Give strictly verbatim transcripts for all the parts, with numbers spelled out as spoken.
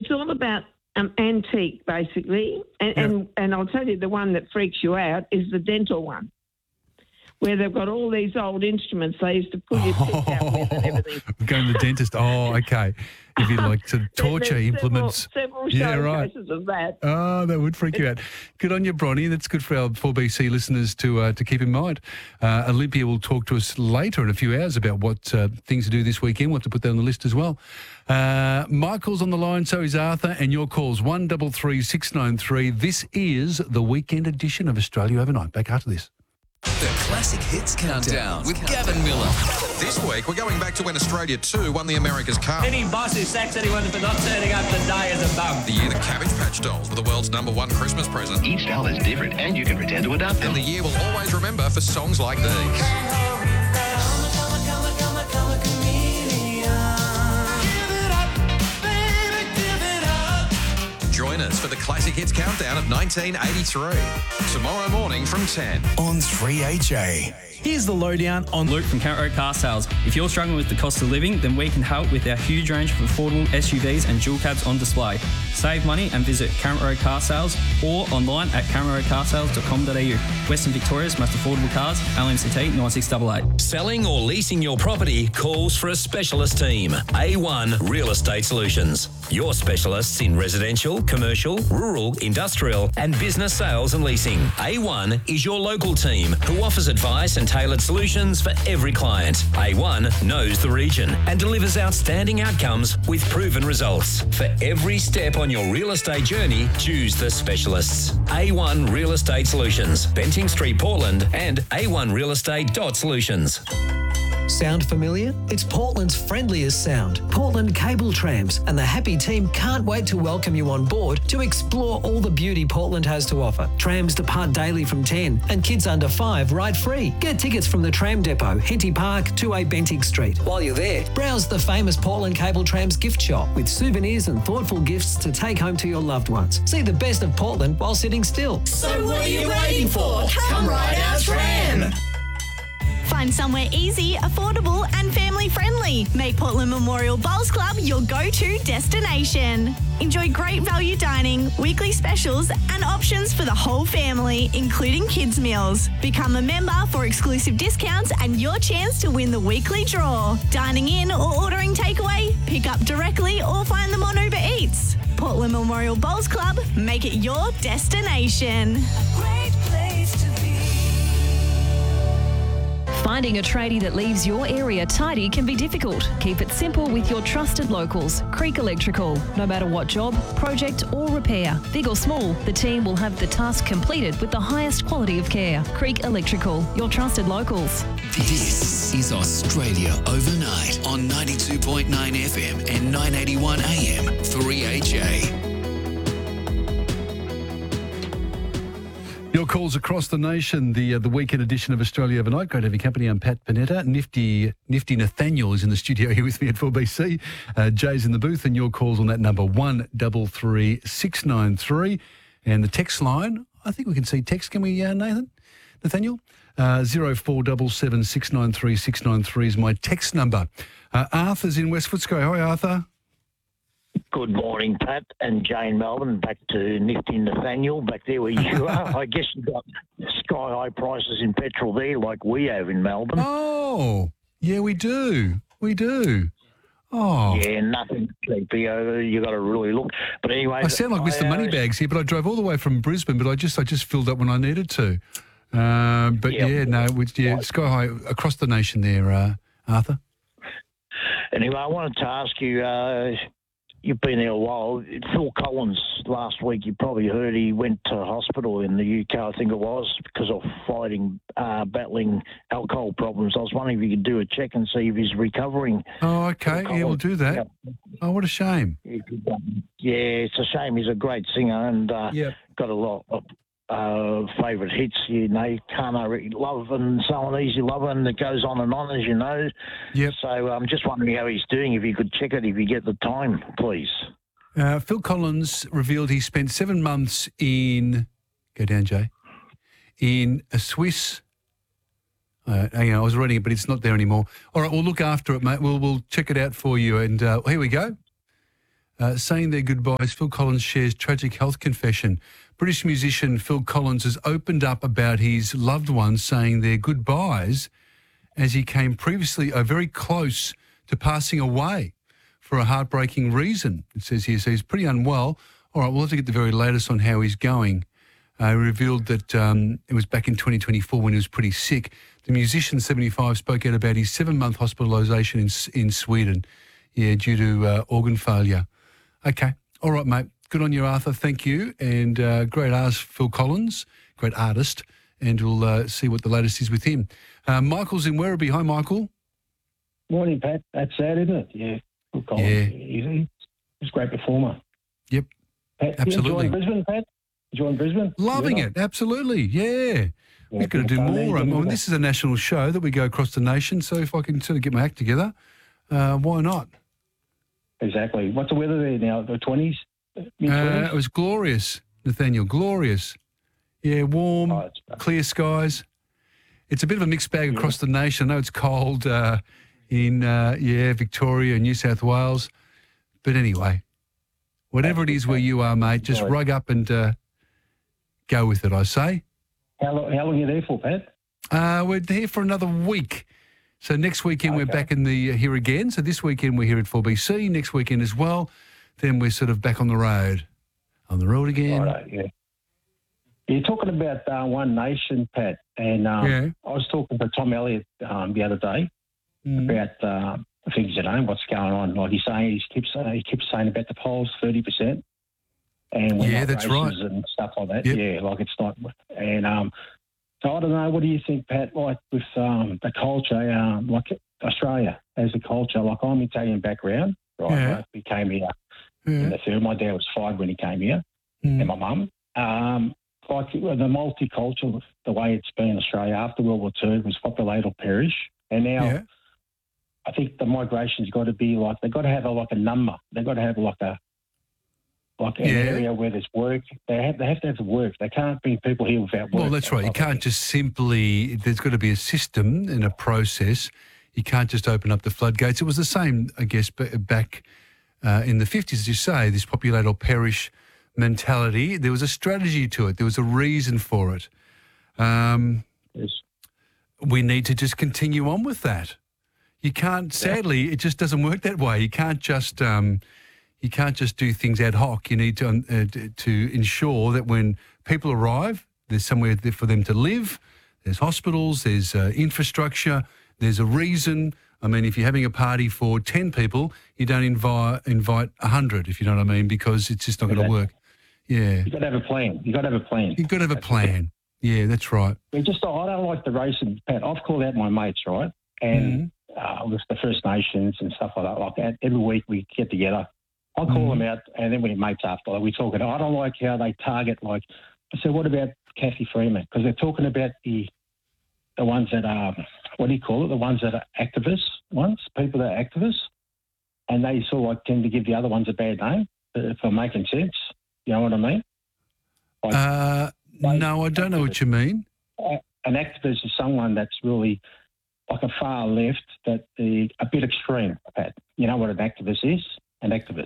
it's all about um, antique, basically. And, Yeah. and and I'll tell you, the one that freaks you out is the dental one, where they've got all these old instruments they used to pull your teeth out with and everything. Going to the dentist. Oh, okay. If you like to torture There's implements. Several, several Yeah, right. showcases of that. Oh, that would freak you out. Good on you, Bronnie. That's good for our four B C listeners to uh, to keep in mind. Uh, Olympia will talk to us later in a few hours about what uh, things to do this weekend, what to put down on the list as well. Uh, Michael's on the line, so is Arthur, and your call's one three three six nine three. This is the weekend edition of Australia Overnight. Back after this. The Classic Hits Countdown with Gavin Miller. This week, we're going back to when Australia two won the America's Cup. Any boss who sacks anyone for not turning up to die as a bum. The year the Cabbage Patch Dolls were the world's number one Christmas present. Each doll is different and you can pretend to adopt them. And the year we'll always remember for songs like these. Join us for the Classic Hits Countdown of nineteen eighty-three. Tomorrow morning from ten. On three H A. Here's the lowdown on Luke from Count Road Car Sales. If you're struggling with the cost of living, then we can help with our huge range of affordable S U Vs and dual cabs on display. Save money and visit Current Road Car Sales or online at current road car sales dot com dot a u. Western Victoria's most affordable cars, L M C T nine six eight eight. Selling or leasing your property calls for a specialist team. A one Real Estate Solutions. Your specialists in residential, commercial, rural, industrial and business sales and leasing. A one is your local team who offers advice and tailored solutions for every client. A one knows the region and delivers outstanding outcomes with proven results. For every step on your real estate journey, choose the specialists. A one Real Estate Solutions, Benting Street, Portland and a one real estate dot solutions. Sound familiar? It's Portland's friendliest sound, Portland Cable Trams, and the happy team can't wait to welcome you on board to explore all the beauty Portland has to offer. Trams depart daily from ten and kids under five ride free. Get tickets from the Tram Depot, Henty Park, two A Bentinck Street. While you're there, browse the famous Portland Cable Trams gift shop with souvenirs and thoughtful gifts to take home to your loved ones. See the best of Portland while sitting still. So what are you waiting for? Come ride our tram! Find somewhere easy, affordable and family-friendly. Make Portland Memorial Bowls Club your go-to destination. Enjoy great value dining, weekly specials and options for the whole family, including kids' meals. Become a member for exclusive discounts and your chance to win the weekly draw. Dining in or ordering takeaway? Pick up directly or find them on Uber Eats. Portland Memorial Bowls Club, make it your destination. Great place to be. Finding a tradie that leaves your area tidy can be difficult. Keep it simple with your trusted locals, Creek Electrical. No matter what job, project or repair, big or small, the team will have the task completed with the highest quality of care. Creek Electrical, your trusted locals. This is Australia Overnight on ninety-two point nine F M and nine eighty-one A M three H A. Your calls across the nation, the uh, the weekend edition of Australia Overnight. Great to have your company. I'm Pat Panetta. Nifty Nifty Nathaniel is in the studio here with me at four B C. Uh, Jay's in the booth, and your calls on that number one three three six nine three. And the text line, I think we can see text. Can we, uh, Nathan? Nathaniel? Uh, zero four seven seven six nine three six nine three is my text number. Uh, Arthur's in West Footscray. Hi, Arthur. Good morning, Pat and Jane Melbourne. Back to Nifty Nathaniel, back there where you are. I guess you've got sky-high prices in petrol there like we have in Melbourne. Oh, yeah, we do. We do. Oh. Yeah, nothing cheap. You've got to really look. But anyway... I sound like Mister I, uh, Moneybags here, but I drove all the way from Brisbane, but I just I just filled up when I needed to. Uh, but, yeah, yeah no, it's, yeah, right. Sky-high across the nation there, uh, Arthur. Anyway, I wanted to ask you... Uh, You've been there a while. Phil Collins, last week, you probably heard he went to hospital in the U K, I think it was, because of fighting, uh, battling alcohol problems. I was wondering if you could do a check and see if he's recovering. Oh, okay. Yeah, we'll do that. Yeah. Oh, what a shame. Yeah, it's a shame. He's a great singer and uh, yep. got a lot of uh, favourite hits. You know, Can't I Love and So On, Easy Lover, and it goes on and on, as you know. Yep. So I'm just wondering how he's doing. If you could check it, if you get the time, please. Uh, Phil Collins revealed he spent seven months in, go down, Jay, in a Swiss, uh, hang on, I was reading it, but it's not there anymore. All right, we'll look after it, mate. We'll, we'll check it out for you. And uh, here we go. uh, saying their goodbyes. Phil Collins shares tragic health confession. British musician Phil Collins has opened up about his loved ones saying their goodbyes as he came previously uh, very close to passing away for a heartbreaking reason. It says here, so he's pretty unwell. All right, we'll have to get the very latest on how he's going. Uh, he revealed that um, it was back in twenty twenty-four when he was pretty sick. The musician, seventy-five, spoke out about his seven-month hospitalisation in in Sweden, yeah, due to uh, organ failure. Okay, all right, mate. Good on you, Arthur. Thank you. And uh, great artist, Phil Collins, great artist. And we'll uh, see what the latest is with him. Uh, Michael's in Werribee. Hi, Michael. Morning, Pat. That's sad, isn't it? Yeah. Phil Collins. Yeah. He's, he's a great performer. Yep. Pat, absolutely. You enjoying Brisbane, Pat? Enjoying Brisbane? Loving yeah. it. Absolutely. Yeah. yeah We've got to do more. I mean, this is a national show that we go across the nation. So if I can sort of get my act together, uh, why not? Exactly. What's the weather there now? The twenties? Uh, it was glorious, Nathaniel. Glorious. Yeah, warm, oh, clear skies. It's a bit of a mixed bag across the nation. I know it's cold uh, in, uh, yeah, Victoria and New South Wales. But anyway, whatever it is where you are, mate, just rug up and uh, go with it, I say. How long, how long are you there for, Pat? Uh, we're here for another week. So next weekend okay. we're back in the uh, here again. So this weekend we're here at four B C. Next weekend as well. Then we're sort of back on the road. On the road again. Right, yeah. You're talking about uh, One Nation, Pat, and um, yeah. I was talking to Tom Elliott um, the other day mm. about uh, things, you know, what's going on. Like he's saying, he keeps uh, he keeps saying about the polls, thirty percent, and yeah, that's right, and stuff like that. Yep. Yeah, like it's not, and um, so I don't know. What do you think, Pat? Like with um, the culture, um, like Australia as a culture. Like I'm Italian background, right? Yeah. We came here yeah. in the third. My dad was five when he came here, mm. and my mum. Um, Like the multicultural, the way it's been in Australia after World War Two was populate or perish, and now yeah. I think the migration's got to be like they've got to have a, like a number. They've got to have like a like an yeah. area where there's work. They have they have to have work. They can't bring people here without work. Well, that's right. You can't just simply. There's got to be a system and a process. You can't just open up the floodgates. It was the same, I guess, back uh, in the fifties, as you say. This populate or perish mentality. There was a strategy to it. There was a reason for it. Um, yes. We need to just continue on with that. You can't. Sadly, it just doesn't work that way. You can't just. Um, you can't just do things ad hoc. You need to uh, to ensure that when people arrive, there's somewhere there for them to live. There's hospitals. There's uh, infrastructure. There's a reason. I mean, if you're having a party for ten people, you don't invite invite a hundred. If you know what I mean, because it's just not going to work. Yeah. You've got to have a plan. You've got to have a plan. You've got to have a plan. Yeah, that's right. We just, I don't like the racing, Pat. I've called out my mates, right? And mm-hmm. uh, with the First Nations and stuff like that. Like every week we get together. I call mm-hmm. them out and then we mates after. Like, we talk about, I don't like how they target, like, I said, what about Kathy Freeman? Because they're talking about the the ones that are, what do you call it? The ones that are activists ones, people that are activists. And they sort of like tend to give the other ones a bad name, if I'm making sense. You know what I mean? Like, uh, no, I don't know what you mean. An activist is someone that's really like a far left, that the, a bit extreme, Pat. You know what an activist is? An activist.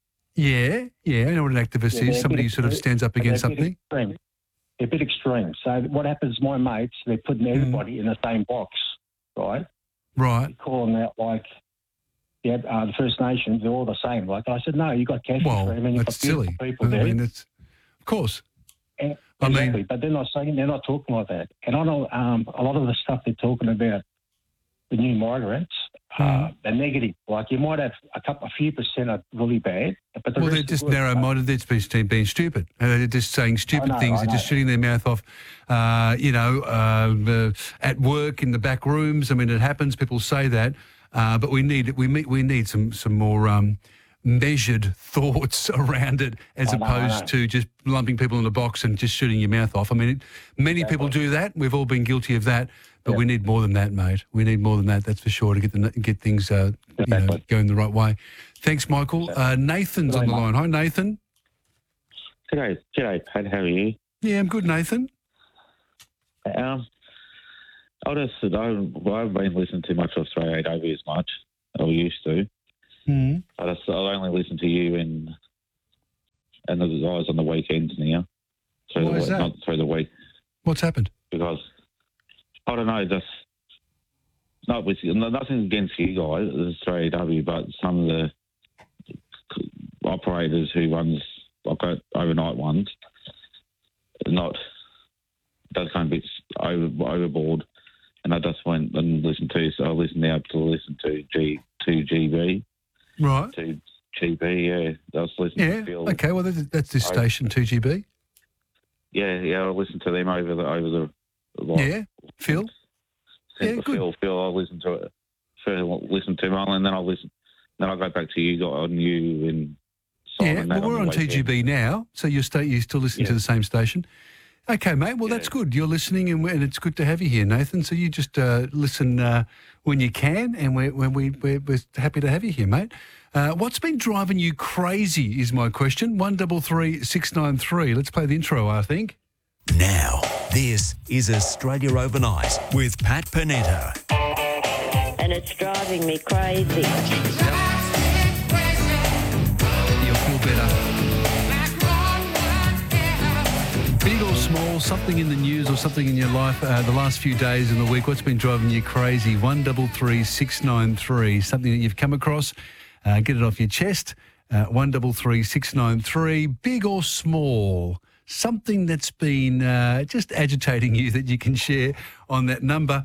Yeah, yeah, I know what an activist yeah, is. Somebody who sort of stands up against something. Extreme. They're a bit extreme. So what happens, my mates, they're putting everybody mm. in the same box, right? Right. They call them out like, yeah, uh, the First Nations, they're all the same. Like I said, no, you've got Kathy well, Freeman, you've got beautiful silly. people I there. Mean, it's, of course. And, I exactly, mean, but they're not saying, they're not talking like that. And I know um, a lot of the stuff they're talking about, the new migrants, mm. uh, they're negative. Like you might have a couple, a few percent are really bad, but the well, rest they're just good, narrow-minded. They're just being, being stupid. Uh, they're just saying stupid know, things. I They're just know. shooting their mouth off. Uh, you know, uh, uh, at work in the back rooms. I mean, it happens. People say that, uh, but we need we we need some some more um, measured thoughts around it, as I know, opposed to just lumping people in a box and just shooting your mouth off. I mean, it, many Exactly. people do that. We've all been guilty of that. But Yeah. we need more than that, mate. We need more than that, that's for sure, to get the get things uh, you know, Exactly. going the right way. Thanks, Michael. Uh, Nathan's on the line. Hi, Nathan. G'day, g'day, Pat. How are you? Yeah, I'm good, Nathan. Um, I just, I, I haven't been listening to much Australia eight over as much. I used to. Mm. I just I only listen to you and and the guys on the weekends now. Through Why the is week, that? not through the week. What's happened? Because I don't know, just not with nothing against you guys, the three A W, but some of the operators who runs like overnight ones, not does kind of bit over, overboard, and I just went and listened to. So I listened now to listen to G to G B, right? To G B, yeah. I was listening Yeah. to Phil. Okay. Well, that's, that's this I- station, two G B. Yeah, yeah. I listened to them over the over the. Like, Yeah. Phil. Sent Yeah, to good. Phil, Phil, I listened to it. Phil, listen to him, and then I listen. Then I go back to you, got on you and. Simon, Yeah. and Well, that we're the on weekend. T G B now, so you stay. You still listen to Yeah. the same station. Okay, mate. Well, that's good. You're listening, and, we- and it's good to have you here, Nathan. So you just uh, listen uh, when you can, and we're, when we, we're, we're happy to have you here, mate. Uh, what's been driving you crazy is my question. One double three six nine three. Let's play the intro, I think. Now, this is Australia Overnight with Pat Panetta. And it's driving me crazy. You'll feel better. Big or small, something in the news or something in your life uh, the last few days in the week, what's been driving you crazy? One double three six nine three. Something that you've come across, uh, get it off your chest. Uh, one double three six nine three. Big or small, something that's been uh, just agitating you that you can share on that number.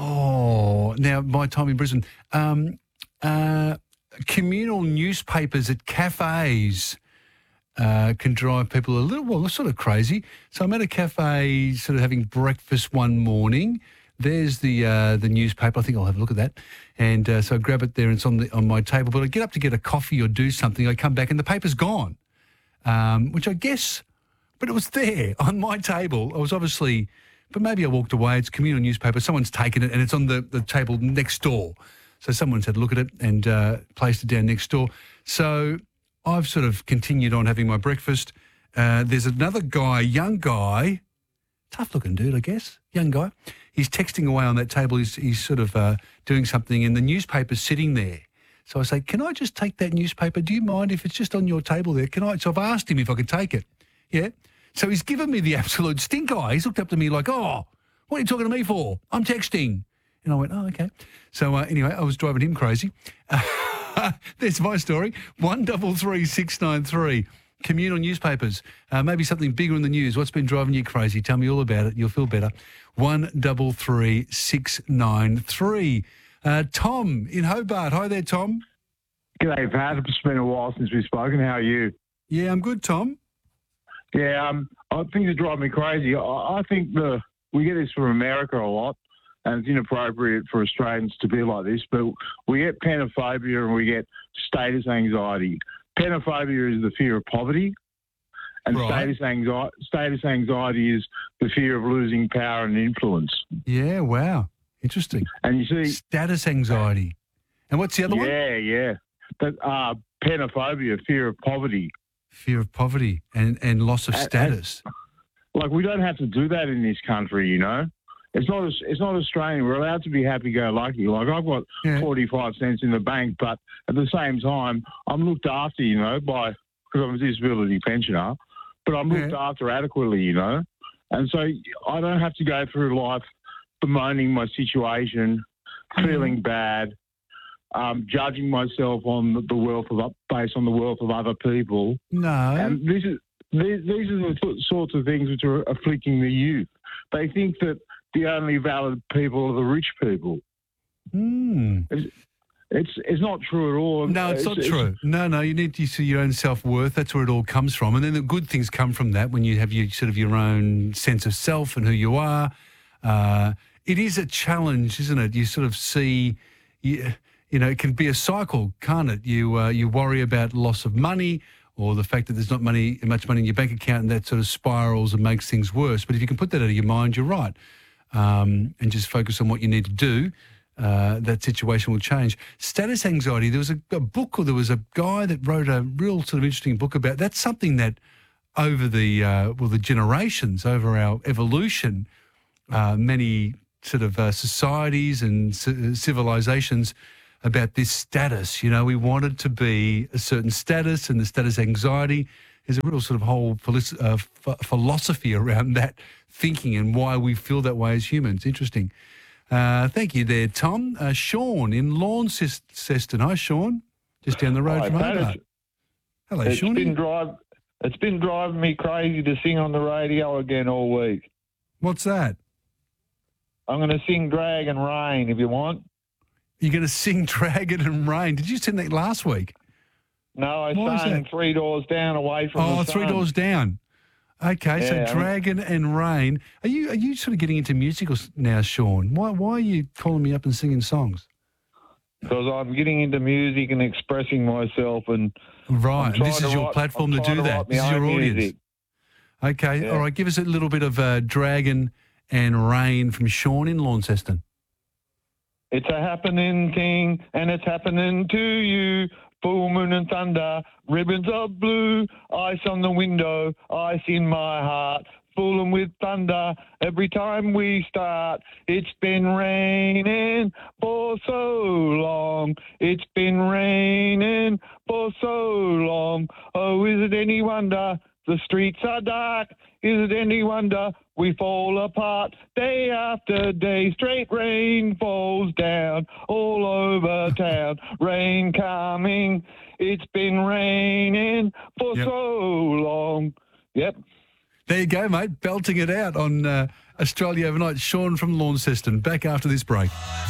Oh, now my time in Brisbane. Um, uh, communal newspapers at cafes. Uh, can drive people a little, well, sort of crazy. So I'm at a cafe sort of having breakfast one morning. There's the uh, the newspaper. I think I'll have a look at that. And uh, so I grab it there and it's on, the, on my table. But I get up to get a coffee or do something. I come back and the paper's gone, um, which I guess, but it was there on my table. I was obviously, but maybe I walked away. It's a communal newspaper. Someone's taken it and it's on the, the table next door. So someone's had a look at it and uh, placed it down next door. So I've sort of continued on having my breakfast. Uh, there's another guy, young guy, tough-looking dude, I guess, young guy. He's texting away on that table. He's, he's sort of uh, doing something, and the newspaper's sitting there. So I say, can I just take that newspaper? Do you mind if it's just on your table there? Can I? So I've asked him if I could take it. Yeah. So he's given me the absolute stink eye. He's looked up to me like, oh, what are you talking to me for? I'm texting. And I went, oh, okay. So uh, anyway, I was driving him crazy. There's my story. One double three six nine three. Communal newspapers. Uh, maybe something bigger in the news. What's been driving you crazy? Tell me all about it. You'll feel better. One double three six nine three. Uh, Tom in Hobart. Hi there, Tom. G'day, Pat. It's been a while since we've spoken. How are you? Yeah, I'm good, Tom. Yeah, um, I think it drives me crazy. I, I think the we get this from America a lot, and it's inappropriate for Australians to be like this, but we get panophobia and we get status anxiety. Panophobia is the fear of poverty, and Right. status, anxiety, status anxiety is the fear of losing power and influence. Yeah, wow. Interesting. And you see... Status anxiety. And what's the other one? Yeah, yeah. But, uh, panophobia, fear of poverty. Fear of poverty and, and loss of And- status. Like, we don't have to do that in this country, you know. It's not it's not Australian. We're allowed to be happy-go-lucky. Like, I've got Yeah. forty-five cents in the bank, but at the same time, I'm looked after, you know, by because I'm a disability pensioner, but I'm looked after adequately, you know. And so I don't have to go through life bemoaning my situation, feeling bad, um, judging myself on the- the wealth of based on the wealth of other people. No. And this is these, these are the th- sorts of things which are afflicting the youth. They think that the only valid people are the rich people. Hmm. It's, it's it's not true at all. No, it's, not true. No, no, you need to see your own self-worth. That's where it all comes from. And then the good things come from that when you have your sort of your own sense of self and who you are. Uh, it is a challenge, isn't it? You sort of see, you, you know, it can be a cycle, can't it? You uh, you worry about loss of money or the fact that there's not money, much money in your bank account, and that sort of spirals and makes things worse. But if you can put that out of your mind, you're right, um, and just focus on what you need to do. Uh, that situation will change. Status anxiety, there was a, a book or there was a guy that wrote a real sort of interesting book about that's something that over the, uh, well, the generations, over our evolution, uh, many sort of uh, societies and c- civilizations about this status. You know, we wanted to be a certain status, and the status anxiety. There's a real sort of whole philo- uh, ph- philosophy around that thinking and why we feel that way as humans. Interesting. Uh, thank you there, Tom. Uh, Sean in Launceston. Hi, Sean. Just down the road Hi, from Pat. Hobart. Hello, It's Sean. been drive. It's been driving me crazy to sing on the radio again all week. What's that? I'm going to sing Dragon Rain if you want. You're going to sing Dragon and Rain. Did you sing that last week? No, I Why is sang that? Three Doors Down Away from Oh, the Three Sun. Doors Down. Okay, Yeah, I so mean- Dragon and Rain. Are you are you sort of getting into musicals now, Sean? Why why are you calling me up and singing songs? Because I'm getting into music and expressing myself, and Right, I'm and this trying is to your write- platform I'm to trying do to that. write This my is your own audience. music. Okay, Yeah. all right. Give us a little bit of uh, Dragon and Rain from Sean in Launceston. It's a happening thing, and it's happening to you. Full moon and thunder, ribbons of blue, ice on the window, ice in my heart, fooling with thunder every time we start. It's been raining for so long. It's been raining for so long. Oh, is it any wonder the streets are dark? Is it any wonder we fall apart day after day? Straight rain falls down all over town. Rain coming. It's been raining for Yep. so long. Yep. There you go, mate. Belting it out on uh, Australia Overnight. Sean from Launceston. Back after this break.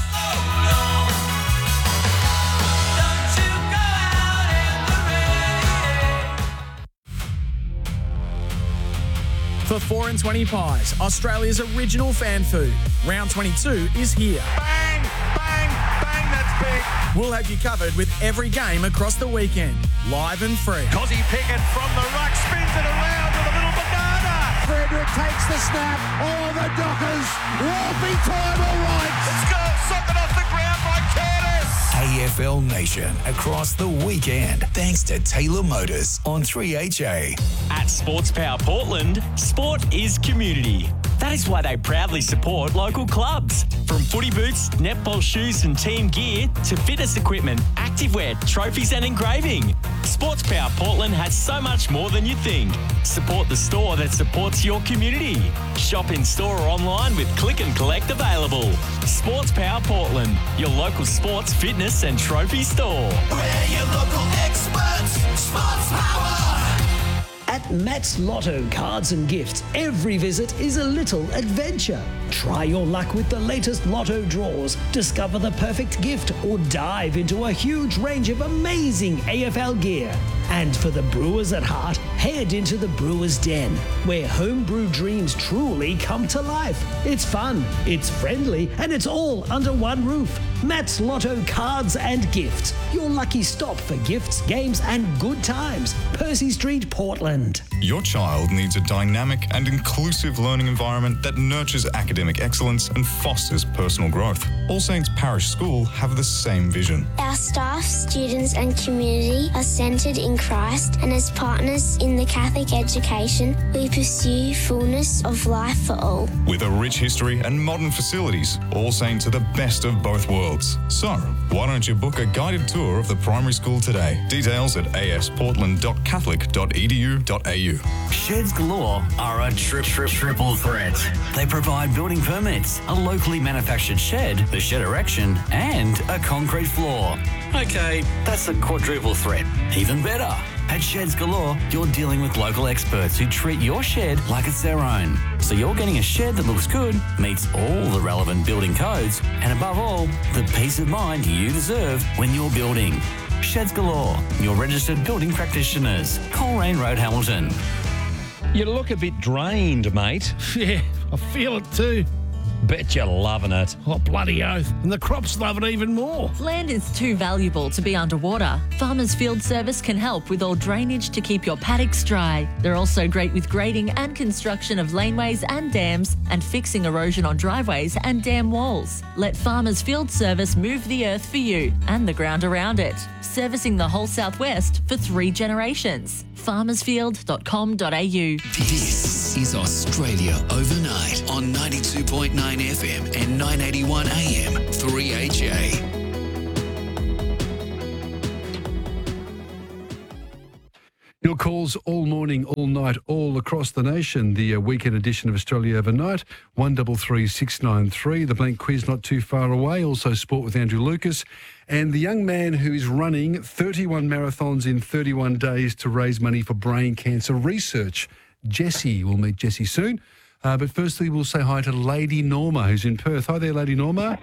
For four and twenty Pies, Australia's original fan food. Round twenty-two is here. Bang, bang, bang, that's big. We'll have you covered with every game across the weekend, live and free. Cozzy Pickett from the ruck spins it around with a little banana. Frederick takes the snap. Oh, the Dockers. Wolfie time all right. Let's go. Socket off the ground by Curtis. A F L Nation across the weekend, thanks to Taylor Motors on three H A. At Sports Power Portland, sport is community. That is why they proudly support local clubs. From footy boots, netball shoes and team gear to fitness equipment, activewear, trophies and engraving. Sports Power Portland has so much more than you think. Support the store that supports your community. Shop in store or online with click and collect available. Sports Power Portland, your local sports, fitness and trophy store. We're your local experts. Sports Power. At Matt's Lotto Cards and Gifts, every visit is a little adventure. Try your luck with the latest Lotto draws, discover the perfect gift, or dive into a huge range of amazing A F L gear. And for the brewers at heart, head into the Brewers Den, where homebrew dreams truly come to life. It's fun, it's friendly, and it's all under one roof. Matt's Lotto Cards and Gifts, your lucky stop for gifts, games, and good times. Percy Street, Portland. Your child needs a dynamic and inclusive learning environment that nurtures academic excellence and fosters personal growth. All Saints Parish School have the same vision. Our staff, students and community are centred in Christ, and as partners in the Catholic education, we pursue fullness of life for all. With a rich history and modern facilities, All Saints are the best of both worlds. So, why don't you book a guided tour of the primary school today? Details at a s portland dot catholic dot e d u dot a u. Sheds Galore are a tri- tri- triple threat. They provide building permits, a locally manufactured shed, the shed erection, and a concrete floor. Okay, that's a quadruple threat. Even better. At Sheds Galore, you're dealing with local experts who treat your shed like it's their own. So you're getting a shed that looks good, meets all the relevant building codes, and above all, the peace of mind you deserve when you're building. Sheds Galore, your registered building practitioners. Coleraine Road, Hamilton. You look a bit drained, mate. Yeah, I feel it too. Bet you're loving it. Oh, bloody oath. And the crops love it even more. Land is too valuable to be underwater. Farmers Field Service can help with all drainage to keep your paddocks dry. They're also great with grading and construction of laneways and dams and fixing erosion on driveways and dam walls. Let Farmers Field Service move the earth for you and the ground around it. Servicing the whole southwest for three generations. farmersfield dot com dot a u. This is Australia Overnight on ninety-two point nine F M and nine eighty-one A M three H A. Your calls all morning, all night, all across the nation. The uh, weekend edition of Australia Overnight, one double three six nine three. The blank quiz not too far away. Also sport with Andrew Lucas. And the young man who is running thirty-one marathons in thirty-one days to raise money for brain cancer research. Jesse. We'll meet Jesse soon. Uh, but firstly, we'll say hi to Lady Norma, who's in Perth. Hi there, Lady Norma.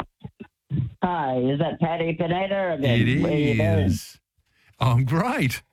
Hi, is that Paddy Pineda again? It Where you going? is. I'm great.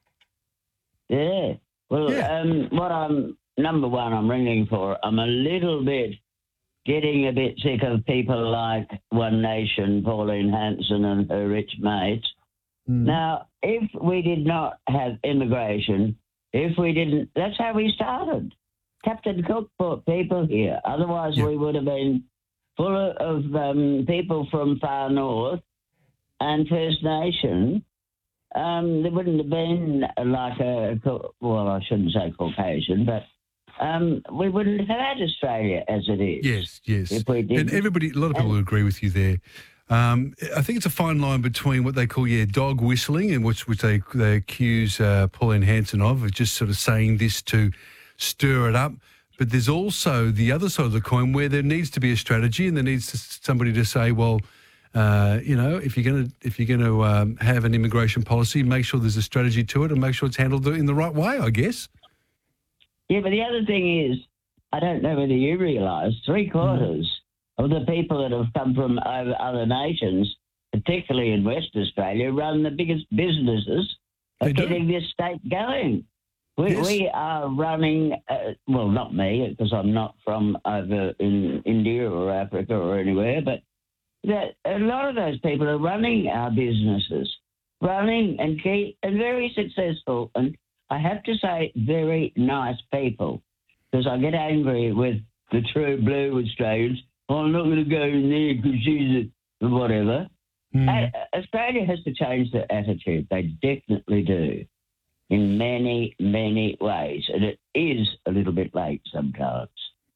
Yeah. Well, Yeah. Um, what I'm, number one, I'm ringing for, I'm a little bit getting a bit sick of people like One Nation, Pauline Hanson and her rich mates. Now, if we did not have immigration, if we didn't, that's how we started. Captain Cook brought people here. Otherwise, we would have been full of um, people from far north and First Nation. Um, there wouldn't have been like a, well, I shouldn't say Caucasian, but um, we wouldn't have had Australia as it is. Yes, yes. If we And didn't. everybody, a lot of people would agree with you there. Um, I think it's a fine line between what they call, yeah, dog whistling, and which, which they they accuse uh, Pauline Hanson of, of just sort of saying this to stir it up. But there's also the other side of the coin where there needs to be a strategy, and there needs to, somebody to say, well, uh, you know, if you're going to if you're going to um, have an immigration policy, make sure there's a strategy to it, and make sure it's handled in the right way, I guess. Yeah, but the other thing is, I don't know whether you realise, three quarters of the people that have come from over other nations, particularly in West Australia, run the biggest businesses of getting this state going. We, Yes. we are running, uh, well, not me, because I'm not from over in India or Africa or anywhere, but that a lot of those people are running our businesses, running and keep, and very successful. And I have to say, very nice people, because I get angry with the true blue Australians. Oh, I'm not going to go in there because she's a whatever. Uh, Australia has to change their attitude. They definitely do, in many, many ways. And it is a little bit late sometimes.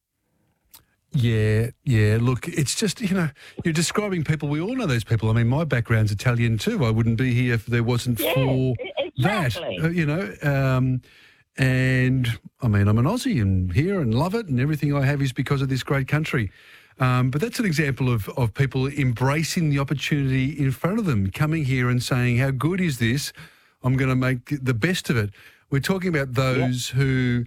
Yeah, yeah. Look, it's just, you know, you're describing people. We all know those people. I mean, my background's Italian too. I wouldn't be here if there wasn't Yeah, for exactly. that, uh, you know. Um, and, I mean, I'm an Aussie and here and love it, and everything I have is because of this great country. Um, but that's an example of, of people embracing the opportunity in front of them, coming here and saying, how good is this? I'm going to make the best of it. We're talking about those who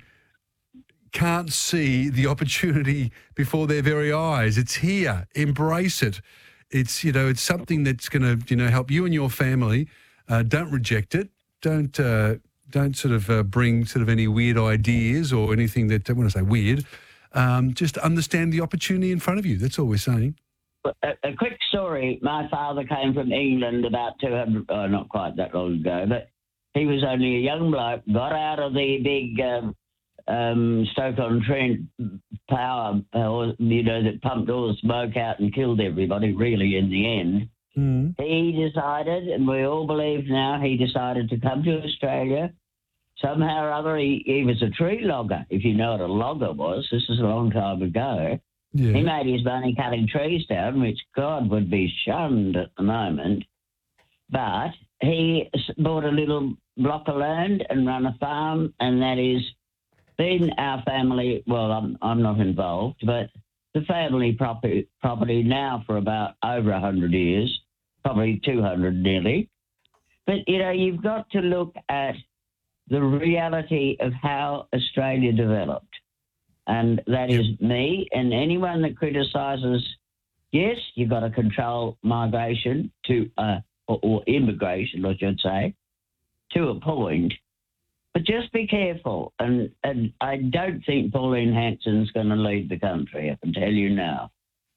can't see the opportunity before their very eyes. It's here. Embrace it. It's, you know, it's something that's going to, you know, help you and your family. Uh, don't reject it. Don't uh, don't sort of uh, bring sort of any weird ideas or anything that, when I say weird, um, just understand the opportunity in front of you. That's all we're saying. A, a quick story. My father came from England about two hundred, oh, not quite that long ago, but he was only a young bloke, got out of the big um, um, Stoke-on-Trent power, uh, you know, that pumped all the smoke out and killed everybody, really, in the end. Mm. He decided, and we all believe now, he decided to come to Australia. Somehow or other, he, he was a tree logger, if you know what a logger was. This is a long time ago. Yeah. He made his money cutting trees down, which God would be shunned at the moment. But he s- bought a little block of land and run a farm, and that is been our family, well, I'm, I'm not involved, but the family property, property now for about over one hundred years, probably two hundred nearly. But, you know, you've got to look at the reality of how Australia developed. And that is me and anyone that criticises, yes, you've got to control migration to, uh, or, or immigration, I should say, to a point. But just be careful. And, and I don't think Pauline Hanson's going to lead the country, I can tell you now.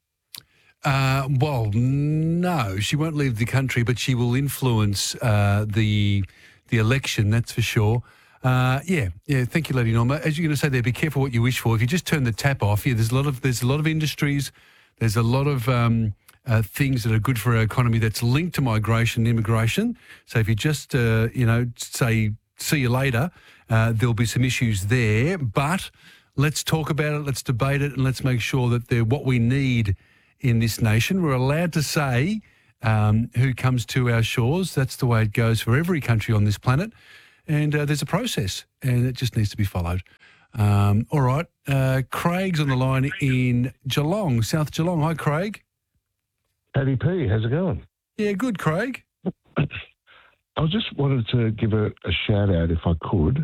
Uh, well, no, she won't leave the country, but she will influence uh, the the election, that's for sure. Uh, yeah, yeah. Thank you, Lady Norma. As you're going to say there, be careful what you wish for. If you just turn the tap off, yeah, there's a lot of there's a lot of industries, there's a lot of um, uh, things that are good for our economy that's linked to migration and immigration. So if you just uh, you know say see you later, uh, there'll be some issues there. But let's talk about it, let's debate it, and let's make sure that they're what we need in this nation. We're allowed to say um, who comes to our shores. That's the way it goes for every country on this planet. and uh, there's a process, and it just needs to be followed. Um, all right, uh, Craig's on the line in Geelong, South Geelong. Hi, Craig. Paddy P, how's it going? Yeah, good, Craig. I just wanted to give a, a shout out, if I could,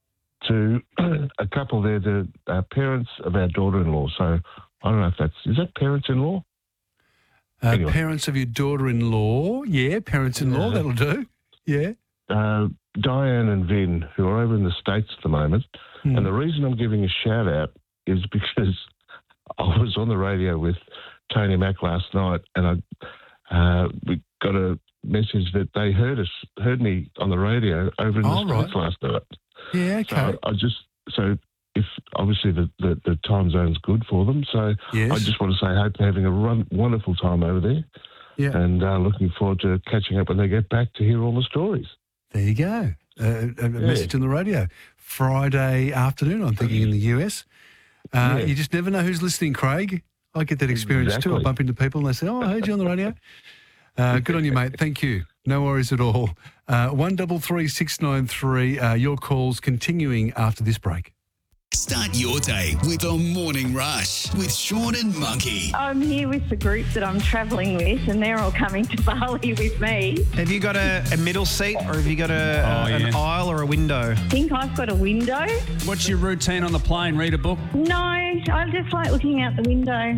to a couple there, the uh, parents of our daughter-in-law. So I don't know if that's, is that parents-in-law? Uh, Anyway. Parents of your daughter-in-law. Yeah, parents-in-law, Yeah. that'll do. Yeah. Uh, Diane and Vin, who are over in the States at the moment. Hmm. And the reason I'm giving a shout out is because I was on the radio with Tony Mack last night, and I uh, we got a message that they heard us, heard me on the radio over in the Oh, States right. last night. Yeah, okay. So I just, so if obviously the, the, the time zone's good for them, so Yes. I just want to say I hope they're having a run, wonderful time over there. Yeah. And uh, looking forward to catching up when they get back to hear all the stories. There you go. Uh, a a message on the radio. Friday afternoon, I'm thinking, in the U S. Uh, Yeah. You just never know who's listening, Craig. I get that experience too. I Exactly. bump into people and they say, oh, I heard you on the radio. Uh, good on you, mate. Thank you. No worries at all. Uh, one double three six nine three. Uh, your calls continuing after this break. Start your day with the Morning Rush with Sean and Monkey. I'm here with the group that I'm travelling with, and they're all coming to Bali with me. Have you got a, a middle seat, or have you got a, Oh, a- an yeah. aisle or a window? I think I've got a window. What's your routine on the plane? Read a book? No, I just like looking out the window.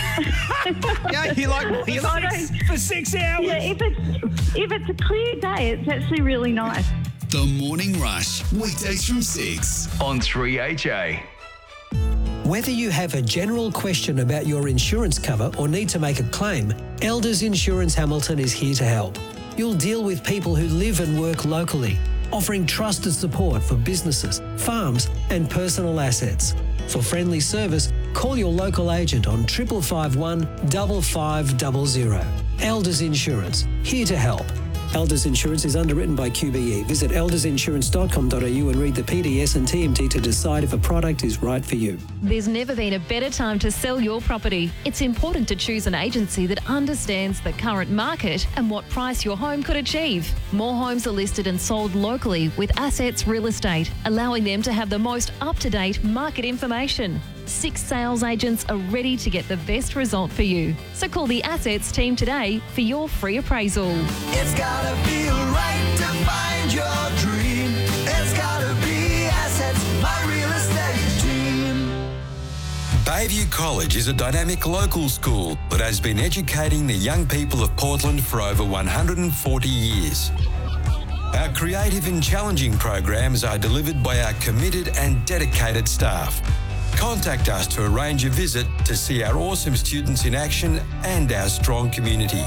Yeah, you like you I like don't- for six hours. Yeah, if it's if it's a clear day, it's actually really nice. The Morning Rush, weekdays from six on three H A. Whether you have a general question about your insurance cover or need to make a claim, Elders Insurance Hamilton is here to help. You'll deal with people who live and work locally, offering trusted support for businesses, farms and personal assets. For friendly service, call your local agent on triple five one five five double zero. Elders Insurance, here to help. Elders Insurance is underwritten by Q B E. Visit elders insurance dot com dot a u and read the P D S and T M T to decide if a product is right for you. There's never been a better time to sell your property. It's important to choose an agency that understands the current market and what price your home could achieve. More homes are listed and sold locally with Assets Real Estate, allowing them to have the most up-to-date market information. Six sales agents are ready to get the best result for you. So call the Assets team today for your free appraisal. It's gotta feel right to find your dream. It's gotta be Assets, my real estate team. Bayview College is a dynamic local school that has been educating the young people of Portland for over one hundred forty years. Our creative and challenging programs are delivered by our committed and dedicated staff. Contact us to arrange a visit to see our awesome students in action and our strong community.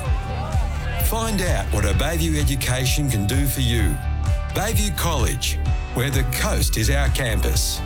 Find out what a Bayview education can do for you. Bayview College, where the coast is our campus.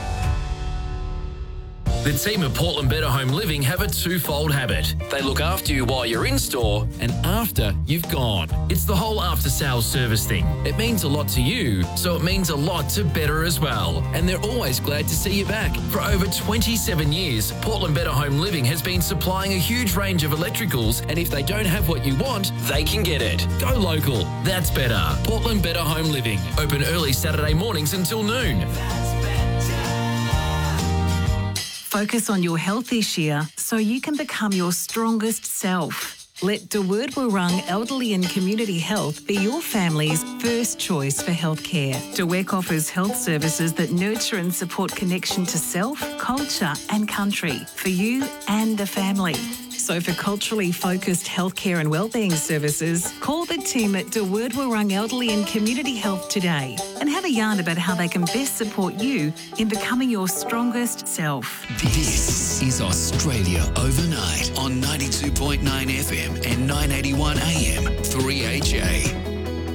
The team at Portland Better Home Living have a twofold habit. They look after you while you're in store and after you've gone. It's the whole after sales service thing. It means a lot to you, so it means a lot to Better as well. And they're always glad to see you back. For over twenty-seven years, Portland Better Home Living has been supplying a huge range of electricals, and if they don't have what you want, they can get it. Go local. That's better. Portland Better Home Living. Open early Saturday mornings until noon. Focus on your health this year so you can become your strongest self. Let De Word Wurrung Elderly and Community Health be your family's first choice for healthcare. De Wek offers health services that nurture and support connection to self, culture and country for you and the family. So for culturally focused healthcare and wellbeing services, call the team at De Word Wurrung Elderly and Community Health today and have a yarn about how they can best support you in becoming your strongest self. This is Australia Overnight on ninety-two point nine F M and nine eighty-one A M, three H A.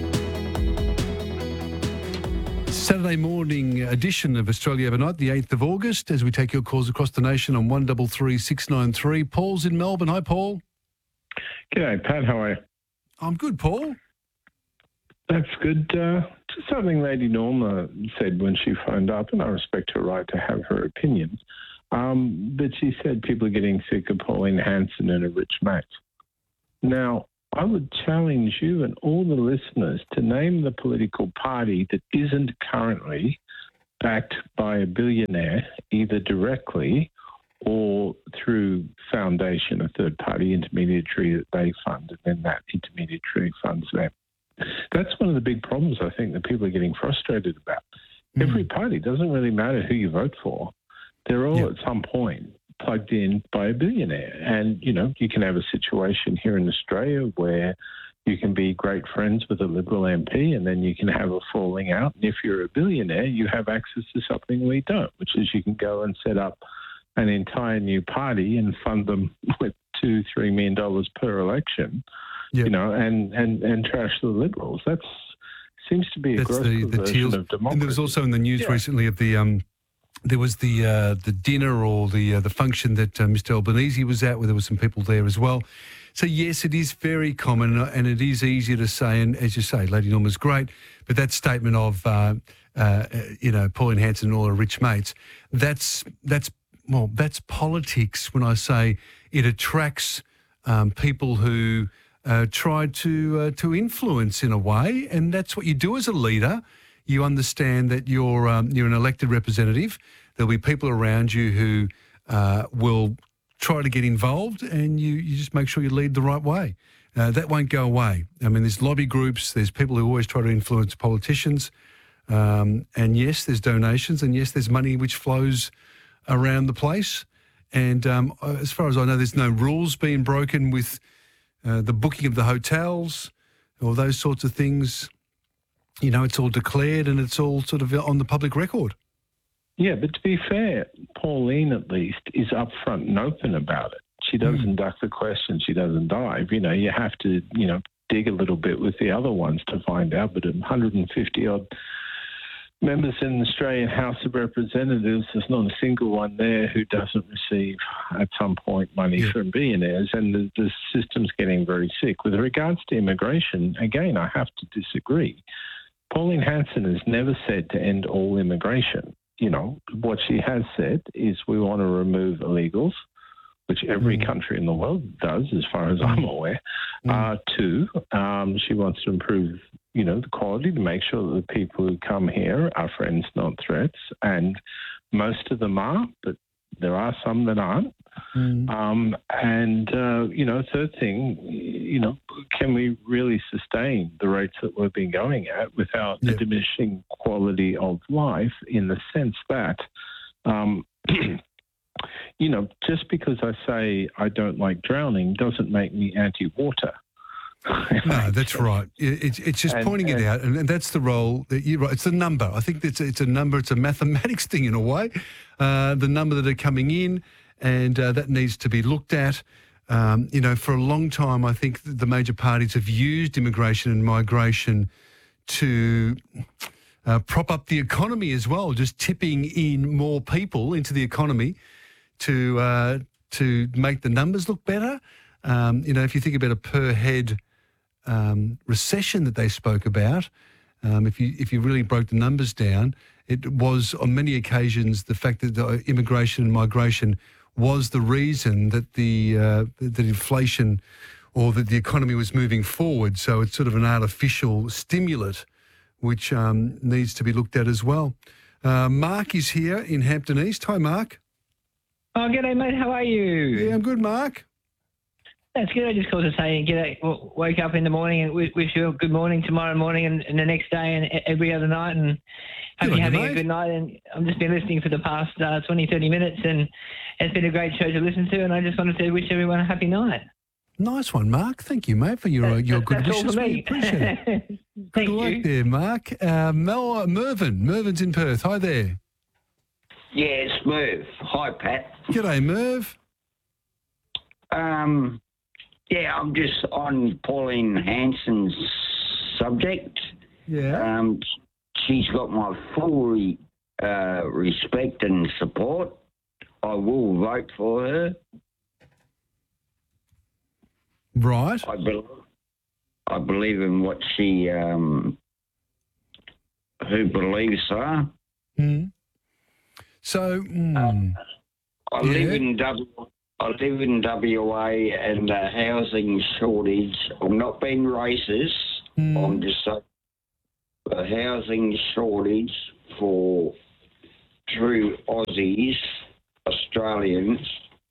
Saturday morning edition of Australia Overnight, the eighth of August, as we take your calls across the nation on one double three six nine three. Paul's in Melbourne. Hi, Paul. G'day, Pat. How are you? I'm good, Paul. That's good. Uh, just something Lady Norma said when she phoned up, and I respect her right to have her opinion. Um, but she said people are getting sick of Pauline Hanson and a rich mate. Now, I would challenge you and all the listeners to name the political party that isn't currently backed by a billionaire, either directly or through foundation, a third-party intermediary that they fund, and then that intermediary funds them. That's one of the big problems, I think, that people are getting frustrated about. Mm. Every party, doesn't really matter who you vote for. They're all yep. at some point plugged in by a billionaire. And, you know, you can have a situation here in Australia where you can be great friends with a Liberal M P and then you can have a falling out. And if you're a billionaire, you have access to something we don't, which is you can go and set up an entire new party and fund them with two, three million dollars per election, yep. you know, and, and, and trash the Liberals. That's seems to be a That's gross the, the version teals. of democracy. And there was also in the news yeah. recently of the um, there was the uh, the dinner or the uh, the function that uh, Mister Albanese was at, where there were some people there as well. So yes, it is very common, and it is easier to say. And as you say, Lady Norma's great, but that statement of uh, uh, you know Pauline Hanson and all her rich mates, that's that's well, that's politics. When I say it attracts um, people who uh, try to uh, to influence in a way, and that's what you do as a leader. You understand that you're um, you're an elected representative. There'll be people around you who uh, will try to get involved, and you, you just make sure you lead the right way. Uh, that won't go away. I mean, there's lobby groups, there's people who always try to influence politicians, um, and yes, there's donations, and yes, there's money which flows around the place. And um, as far as I know, there's no rules being broken with uh, the booking of the hotels or those sorts of things. You know, it's all declared and it's all sort of on the public record. Yeah, but to be fair, Pauline at least is upfront and open about it. She doesn't mm. duck the question. She doesn't dive. You know, you have to, you know, dig a little bit with the other ones to find out. But one hundred fifty odd members in the Australian House of Representatives, there's not a single one there who doesn't receive at some point money yeah. from billionaires, and the, the system's getting very sick. With regards to immigration, again, I have to disagree. Pauline Hanson has never said to end all immigration. You know, what she has said is we want to remove illegals, which every mm. country in the world does, as far as I'm aware. Mm. Uh, two, um, she wants to improve, you know, the quality to make sure that the people who come here are friends, not threats. And most of them are, but there are some that aren't. Mm. Um, and, uh, you know, third thing, you know, can we really sustain the rates that we've been going at without yeah. a diminishing quality of life, in the sense that, um, you know, just because I say I don't like drowning doesn't make me anti-water. No, that's right. It's it's just and, pointing and, it out, and, and that's the role that you're right. It's a number. I think it's it's a number. It's a mathematics thing in a way. Uh, the number that are coming in, and uh, that needs to be looked at. Um, you know, for a long time, I think the major parties have used immigration and migration to uh, prop up the economy as well, just tipping in more people into the economy to uh, to make the numbers look better. Um, you know, if you think about a per head Um, recession that they spoke about, um, if you if you really broke the numbers down, it was on many occasions the fact that the immigration and migration was the reason that the uh, that inflation or that the economy was moving forward. So it's sort of an artificial stimulant which um, needs to be looked at as well. Uh, Mark is here in Hampton East. Hi, Mark. Oh, g'day, mate. How are you? Yeah, I'm good, Mark. That's good. I just called to say, g'day, w- wake up in the morning and wish you a good morning tomorrow morning and, and the next day and every other night, and hope you're having a good night. And I've just been listening for the past uh, twenty, thirty minutes, and it's been a great show to listen to, and I just wanted to wish everyone a happy night. Nice one, Mark. Thank you, mate, for your uh, your good That's wishes. All for me. We appreciate it. Thank good work you. there, Mark. Uh, Mel, uh, Mervyn. Mervyn's in Perth. Hi there. Yeah, it's Merv. Hi, Pat. G'day, Merv. Um... Yeah, I'm just on Pauline Hanson's subject. Yeah. Um, she's got my full re, uh, respect and support. I will vote for her. Right. I, be, I believe in what she, um, who believes her. Mm. So, mm, uh, I yeah. live in W. I live in W A and the housing shortage, I'm not being racist, Mm. I'm just saying the housing shortage for true Aussies, Australians,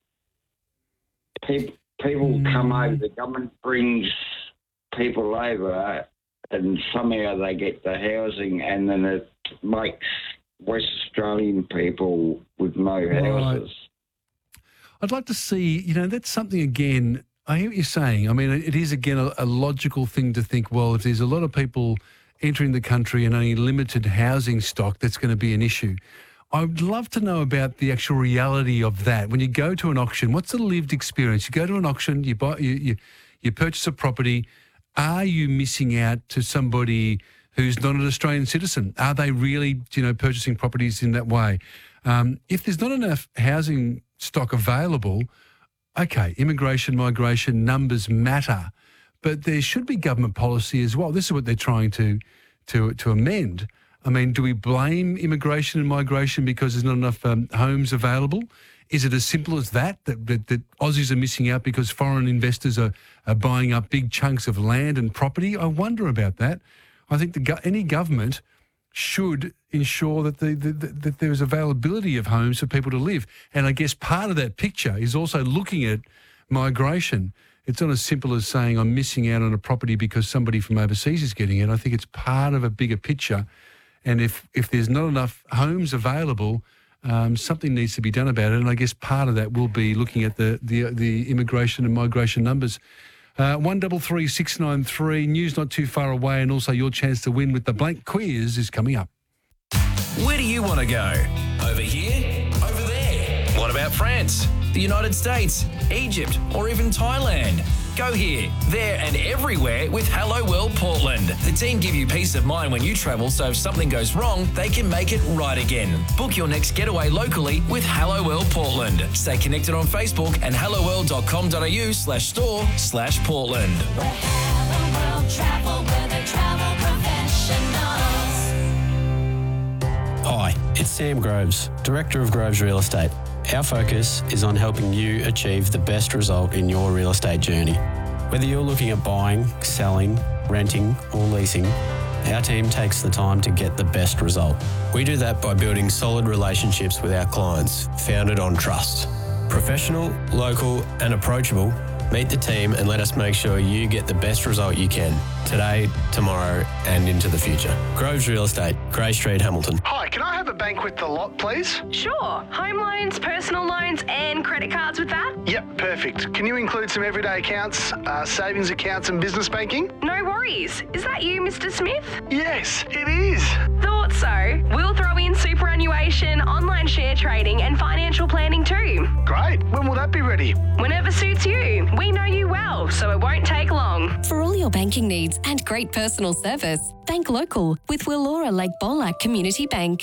pe- people come over, the government brings people over and somehow they get the housing and then it makes West Australian people with no houses. I'd like to see, you know, that's something again, I hear what you're saying. I mean, it is again a, a logical thing to think, well, if there's a lot of people entering the country and only limited housing stock, that's going to be an issue. I would love to know about the actual reality of that. When you go to an auction, what's the lived experience? You go to an auction, you buy, you, you, you purchase a property. Are you missing out to somebody who's not an Australian citizen? Are they really, you know, purchasing properties in that way? Um, if there's not enough housing stock available, okay, immigration, migration, numbers matter, but there should be government policy as well. This is what they're trying to to to amend. I mean, do we blame immigration and migration because there's not enough um, homes available? Is it as simple as that, that, that, that Aussies are missing out because foreign investors are, are buying up big chunks of land and property? I wonder about that. I think the go- any government should ensure that, the, the, the, that there is availability of homes for people to live. And I guess part of that picture is also looking at migration. It's not as simple as saying I'm missing out on a property because somebody from overseas is getting it. I think it's part of a bigger picture. And if, if there's not enough homes available, um, something needs to be done about it. And I guess part of that will be looking at the the, the immigration and migration numbers. Uh, one double three six nine three, news not too far away, and also your chance to win with the blank quiz is coming up. Where do you want to go? Over here? Over there? What about France, the United States, Egypt, or even Thailand? Go here, there and everywhere with Hello World Portland. The team give you peace of mind when you travel, so if something goes wrong, they can make it right again. Book your next getaway locally with Hello World Portland. Stay connected on Facebook and helloworld.com.au slash store slash Portland. Hello World Travel, where they travel professionals. Hi, it's Sam Groves, Director of Groves Real Estate. Our focus is on helping you achieve the best result in your real estate journey. Whether you're looking at buying, selling, renting or leasing, our team takes the time to get the best result. We do that by building solid relationships with our clients, founded on trust. Professional, local and approachable, meet the team and let us make sure you get the best result you can today, tomorrow and into the future. Groves Real Estate, Grey Street, Hamilton. Hi, can I have a bank with the lot, please? Sure. Home loans, personal loans and credit cards with that? Yep, perfect. Can you include some everyday accounts, uh, savings accounts and business banking? No worries. Is that you, Mister Smith? Yes, it is. Thought so. We'll throw in superannuation, online share trading and financial planning too. Great. When will that be ready? Whenever suits you. We know you well, so it won't take long. For all your banking needs and great personal service, bank local with Willora Lake Bolac Community Bank.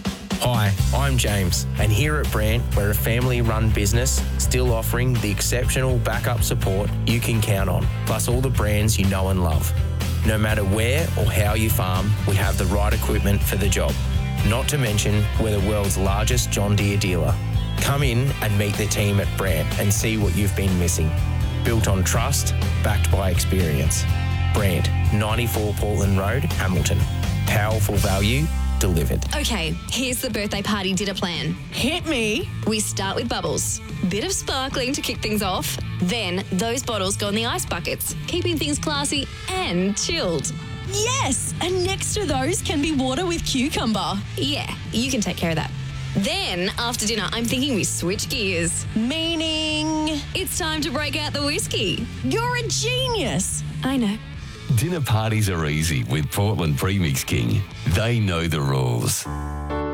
Hi, I'm James, and here at Brant, we're a family-run business still offering the exceptional backup support you can count on, plus all the brands you know and love. No matter where or how you farm, we have the right equipment for the job. Not to mention, we're the world's largest John Deere dealer. Come in and meet the team at Brant and see what you've been missing. Built on trust, backed by experience. Brant, ninety-four Portland Road, Hamilton. Powerful value delivered. Okay, here's the birthday party dinner plan. Hit me. We start with bubbles. Bit of sparkling to kick things off. Then those bottles go in the ice buckets, keeping things classy and chilled. Yes, and next to those can be water with cucumber. Yeah, you can take care of that. Then, after dinner, I'm thinking we switch gears. Meaning? It's time to break out the whiskey. You're a genius. I know. Dinner parties are easy with Portland Premix King. They know the rules.